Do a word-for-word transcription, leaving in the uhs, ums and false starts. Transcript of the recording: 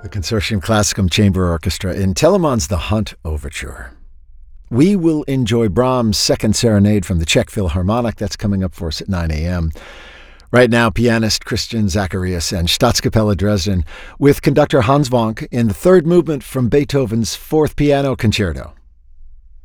the Consortium Classicum Chamber Orchestra in Telemann's The Hunt Overture. We will enjoy Brahms' Second Serenade from the Czech Philharmonic. That's coming up for us at nine a.m. Right now, pianist Christian Zacharias and Staatskapelle Dresden with conductor Hans Wank in the third movement from Beethoven's Fourth Piano Concerto.